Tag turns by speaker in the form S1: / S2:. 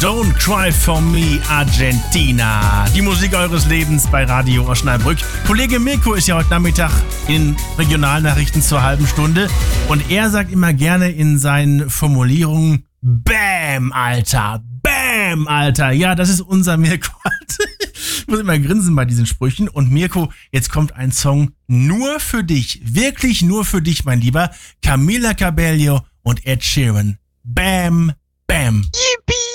S1: Don't Cry For Me, Argentina. Die Musik eures Lebens bei Radio Osnabrück. Kollege Mirko ist ja heute Nachmittag in Regionalnachrichten zur halben Stunde und er sagt immer gerne in seinen Formulierungen Bäm, Alter, Bäm, Alter. Ja, das ist unser Mirko. Ich muss immer grinsen bei diesen Sprüchen. Und Mirko, jetzt kommt ein Song nur für dich, wirklich nur für dich, mein Lieber. Camila Cabello und Ed Sheeran. Bam, Bam.